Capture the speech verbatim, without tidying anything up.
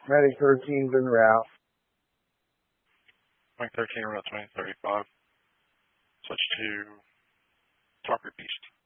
Medic thirteen's en route. Mike thirteen, route twenty thirty-five. Switch to Talker Beast.